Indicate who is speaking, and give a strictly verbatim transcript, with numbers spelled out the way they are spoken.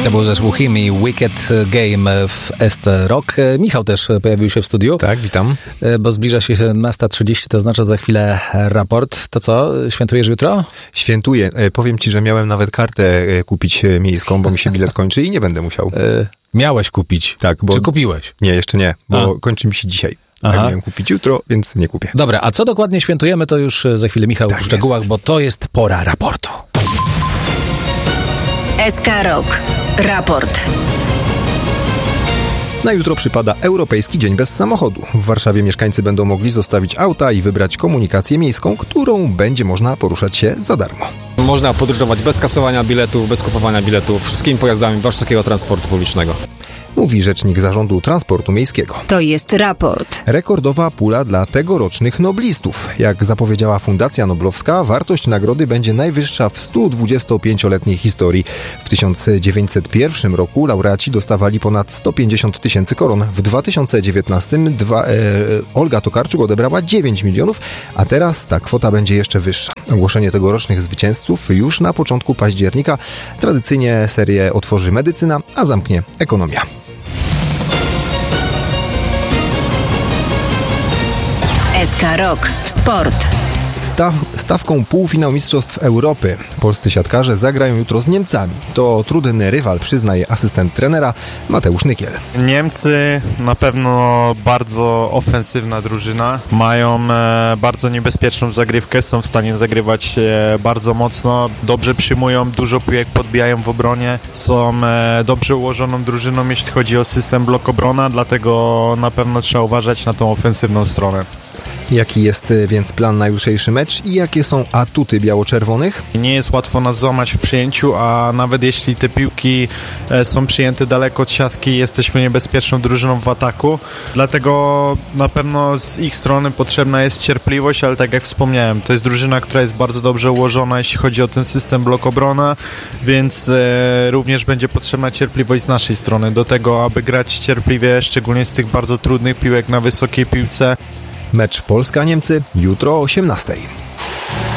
Speaker 1: To był zespół Him i Wicked Game w S T Rock. Michał też pojawił się w studiu.
Speaker 2: Tak, witam.
Speaker 1: Bo zbliża się siedemnasta trzydzieści, to znaczy za chwilę raport. To co, świętujesz jutro?
Speaker 2: Świętuję. Powiem ci, że miałem nawet kartę kupić miejską, bo mi się bilet kończy i nie będę musiał.
Speaker 1: E, miałeś kupić.
Speaker 2: Tak, bo...
Speaker 1: Czy kupiłeś?
Speaker 2: Nie, jeszcze nie, bo
Speaker 1: a.
Speaker 2: kończy mi się dzisiaj.
Speaker 1: Aha.
Speaker 2: Tak miałem kupić jutro, więc nie kupię.
Speaker 1: Dobra, a co dokładnie świętujemy, to już za chwilę Michał
Speaker 2: tak
Speaker 1: w szczegółach,
Speaker 2: jest.
Speaker 1: Bo to jest pora raportu.
Speaker 3: S K Rock. Raport.
Speaker 2: Na jutro przypada Europejski Dzień Bez Samochodu. W Warszawie mieszkańcy będą mogli zostawić auta i wybrać komunikację miejską, którą będzie można poruszać się za darmo.
Speaker 4: Można podróżować bez kasowania biletów, bez kupowania biletów, wszystkimi pojazdami warszawskiego transportu publicznego.
Speaker 2: Mówi rzecznik Zarządu Transportu Miejskiego.
Speaker 3: To jest raport.
Speaker 2: Rekordowa pula dla tegorocznych noblistów. Jak zapowiedziała Fundacja Noblowska, wartość nagrody będzie najwyższa w stu dwudziestopięcioletniej historii. W tysiąc dziewięćset pierwszym roku laureaci dostawali ponad sto pięćdziesiąt tysięcy koron. W dwa tysiące dziewiętnastym dwa, e, Olga Tokarczuk odebrała dziewięć milionów, a teraz ta kwota będzie jeszcze wyższa. Ogłoszenie tegorocznych zwycięzców już na początku października. Tradycyjnie serię otworzy medycyna, a zamknie ekonomia.
Speaker 3: S K Rock. Sport.
Speaker 2: Staw, stawką półfinał Mistrzostw Europy. Polscy siatkarze zagrają jutro z Niemcami. To trudny rywal, przyznaje asystent trenera Mateusz Nykiel.
Speaker 5: Niemcy na pewno bardzo ofensywna drużyna. Mają e, bardzo niebezpieczną zagrywkę, są w stanie zagrywać e, bardzo mocno. Dobrze przyjmują, dużo piłek podbijają w obronie. Są e, dobrze ułożoną drużyną, jeśli chodzi o system blok-obrona, dlatego na pewno trzeba uważać na tą ofensywną stronę.
Speaker 2: Jaki jest więc plan na jutrzejszy mecz i jakie są atuty biało-czerwonych?
Speaker 5: Nie jest łatwo nas złamać w przyjęciu, a nawet jeśli te piłki są przyjęte daleko od siatki, jesteśmy niebezpieczną drużyną w ataku. Dlatego na pewno z ich strony potrzebna jest cierpliwość, ale tak jak wspomniałem, to jest drużyna, która jest bardzo dobrze ułożona, jeśli chodzi o ten system blok-obrona, więc e, również będzie potrzebna cierpliwość z naszej strony do tego, aby grać cierpliwie, szczególnie z tych bardzo trudnych piłek na wysokiej piłce.
Speaker 2: Mecz Polska-Niemcy jutro o osiemnastej.